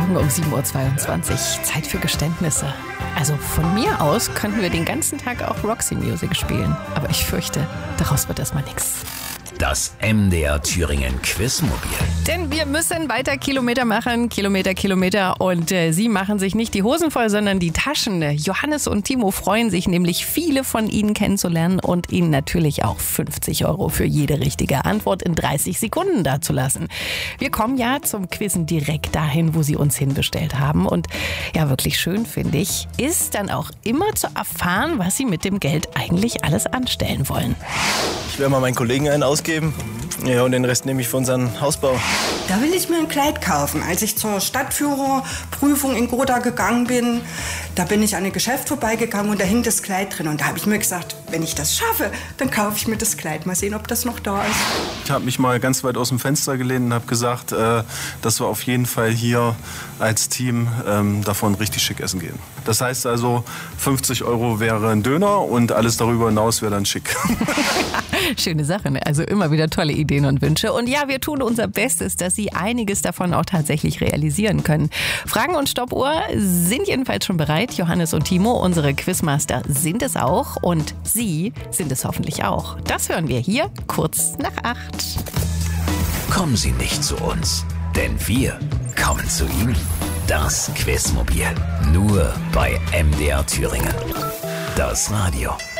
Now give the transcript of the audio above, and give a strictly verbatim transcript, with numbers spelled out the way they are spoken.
Morgen um sieben Uhr zweiundzwanzig. Zeit für Geständnisse. Also von mir aus könnten wir den ganzen Tag auch Roxy Music spielen. Aber ich fürchte, daraus wird erstmal nichts. Das M D R Thüringen Quizmobil. Denn wir müssen weiter Kilometer machen, Kilometer, Kilometer. Und äh, sie machen sich nicht die Hosen voll, sondern die Taschen. Johannes und Timo freuen sich nämlich, viele von ihnen kennenzulernen und ihnen natürlich auch fünfzig Euro für jede richtige Antwort in dreißig Sekunden dazulassen. Wir kommen ja zum Quizzen direkt dahin, wo sie uns hinbestellt haben. Und ja, wirklich schön, finde ich, ist dann auch immer zu erfahren, was sie mit dem Geld eigentlich alles anstellen wollen. Ich werde mal meinen Kollegen einen ausgeben. Ja, und den Rest nehme ich für unseren Hausbau. Da will ich mir ein Kleid kaufen. Als ich zur Stadtführerprüfung in Gotha gegangen bin, da bin ich an ein Geschäft vorbeigegangen und da hing das Kleid drin. Und da habe ich mir gesagt, wenn ich das schaffe, dann kaufe ich mir das Kleid. Mal sehen, ob das noch da ist. Ich habe mich mal ganz weit aus dem Fenster gelehnt und habe gesagt, äh, dass wir auf jeden Fall hier als Team ähm, davon richtig schick essen gehen. Das heißt also, fünfzig Euro wäre ein Döner und alles darüber hinaus wäre dann schick. Schöne Sache, ne? Also immer wieder tolle Ideen und Wünsche. Und ja, wir tun unser Bestes, dass Sie einiges davon auch tatsächlich realisieren können. Fragen und Stoppuhr sind jedenfalls schon bereit. Johannes und Timo, unsere Quizmaster, sind es auch. Und Sie sind es hoffentlich auch. Das hören wir hier kurz nach acht. Kommen Sie nicht zu uns, denn wir kommen zu Ihnen. Das Quizmobil. Nur bei M D R Thüringen. Das Radio.